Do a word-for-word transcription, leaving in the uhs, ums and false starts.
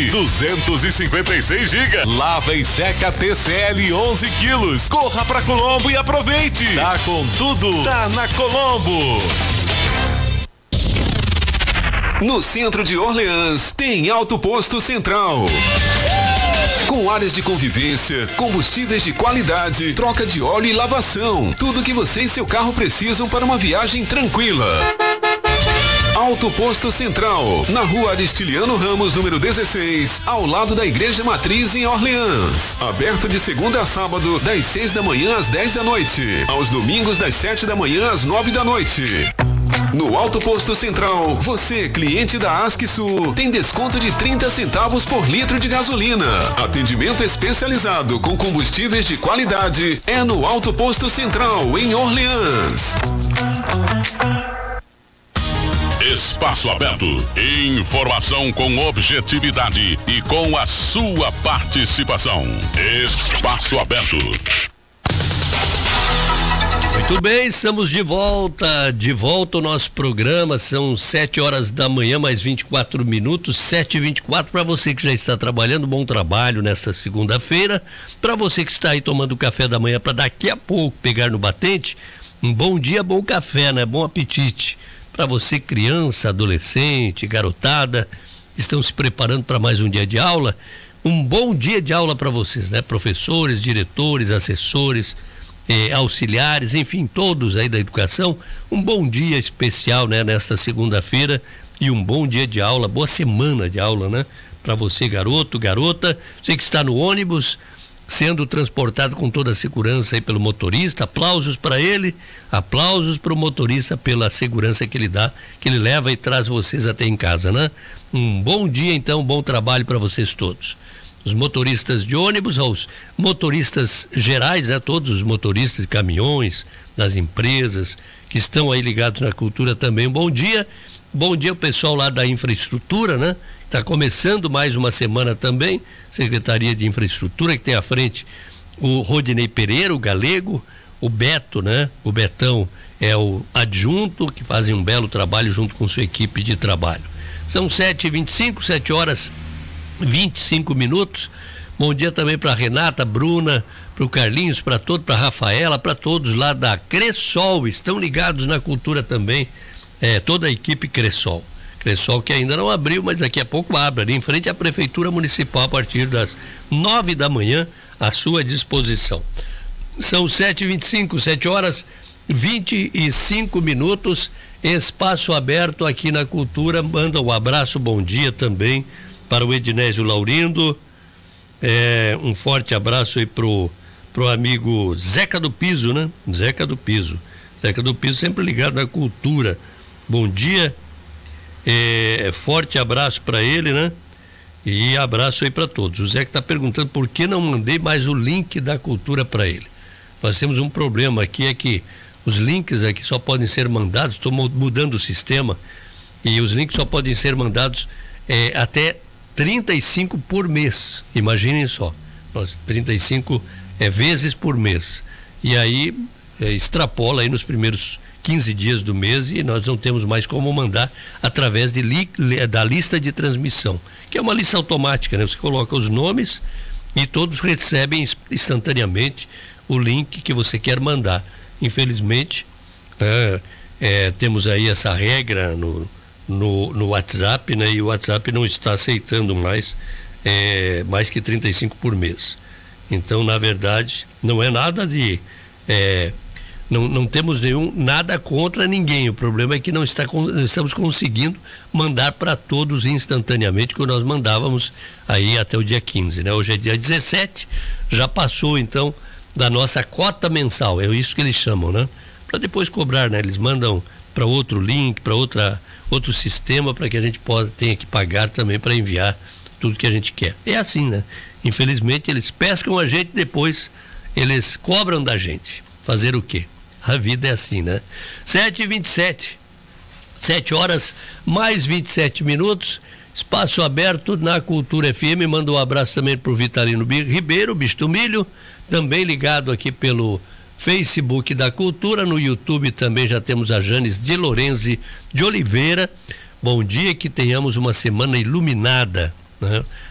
Mini duzentos e cinquenta e seis gigas. Lava e seca T C L onze quilos. Corra pra Colombo e aproveite. Tá com tudo, tá na Colombo. No centro de Orleans tem Auto Posto Central. Com áreas de convivência, combustíveis de qualidade, troca de óleo e lavação. Tudo que você e seu carro precisam para uma viagem tranquila. Auto Posto Central, na rua Aristiliano Ramos, número dezesseis, ao lado da Igreja Matriz em Orleans. Aberto de segunda a sábado, das seis da manhã às dez da noite. Aos domingos, das sete da manhã às nove da noite. No Auto Posto Central, você, cliente da ASCSul, tem desconto de trinta centavos por litro de gasolina. Atendimento especializado com combustíveis de qualidade é no Auto Posto Central, em Orleans. Espaço Aberto. Informação com objetividade e com a sua participação. Espaço Aberto. Muito bem, estamos de volta, de volta ao nosso programa, são sete horas da manhã, mais vinte e quatro minutos, sete e vinte e quatro, para você que já está trabalhando, bom trabalho nesta segunda-feira, para você que está aí tomando café da manhã para daqui a pouco pegar no batente, um bom dia, bom café, né? Bom apetite, para você criança, adolescente, garotada, estão se preparando para mais um dia de aula, um bom dia de aula para vocês, né? Professores, diretores, assessores, Eh, auxiliares, enfim, todos aí da educação, um bom dia especial, né, nesta segunda-feira e um bom dia de aula, boa semana de aula, né, para você, garoto, garota, você que está no ônibus, sendo transportado com toda a segurança aí pelo motorista, aplausos para ele, aplausos para o motorista pela segurança que ele dá, que ele leva e traz vocês até em casa, né? Um bom dia então, um bom trabalho para vocês todos. Os motoristas de ônibus, aos motoristas gerais, né? Todos os motoristas de caminhões, das empresas que estão aí ligados na cultura também. Um bom dia, bom dia o pessoal lá da infraestrutura, né? Está começando mais uma semana também, Secretaria de Infraestrutura, que tem à frente o Rodinei Pereira, o galego, o Beto, né? O Betão é o adjunto, que fazem um belo trabalho junto com sua equipe de trabalho. São sete e vinte e cinco, sete horas vinte e cinco minutos. Bom dia também para Renata, Bruna, para o Carlinhos, para todos, para Rafaela, para todos lá da Cressol, estão ligados na cultura também, é, toda a equipe Cressol. Cressol que ainda não abriu, mas daqui a pouco abre, ali em frente à Prefeitura Municipal, a partir das nove da manhã, à sua disposição. São sete e vinte e cinco, sete horas vinte e cinco minutos, espaço aberto aqui na cultura. Manda um abraço, bom dia também para o Ednésio Laurindo, é, um forte abraço aí pro, pro amigo Zeca do Piso, né? Zeca do Piso. Zeca do Piso sempre ligado na cultura. Bom dia, é, forte abraço para ele, né? E abraço aí para todos. O Zeca está perguntando por que não mandei mais o link da cultura para ele. Nós temos um problema aqui, é que os links aqui só podem ser mandados, estou mudando o sistema, e os links só podem ser mandados é, até trinta e cinco por mês, imaginem só, nós, trinta e cinco é, vezes por mês, e aí é, extrapola aí nos primeiros quinze dias do mês e nós não temos mais como mandar através de li, da lista de transmissão, que é uma lista automática, né? Você coloca os nomes e todos recebem instantaneamente o link que você quer mandar. Infelizmente, é, é, temos aí essa regra no No, no WhatsApp, né? E o WhatsApp não está aceitando mais é, mais que trinta e cinco por mês. Então, na verdade, não é nada de é, não, não temos nenhum nada contra ninguém. O problema é que não está, não estamos conseguindo mandar para todos instantaneamente, que nós mandávamos aí até o dia quinze, né? Hoje é dia dezessete, já passou então da nossa cota mensal, é isso que eles chamam, né? Para depois cobrar, né? Eles mandam para outro link, para outra outro sistema, para que a gente possa, tenha que pagar também para enviar tudo que a gente quer. É assim, né? Infelizmente eles pescam a gente, depois eles cobram da gente. Fazer o quê? A vida é assim, né? sete e vinte e sete, sete horas mais vinte e sete minutos, espaço aberto na Cultura F M. Manda um abraço também pro Vitalino Ribeiro, Bicho do Milho, também ligado aqui pelo Facebook da Cultura. No YouTube também já temos a Janes de Lorenzi de Oliveira. Bom dia, que tenhamos uma semana iluminada, né?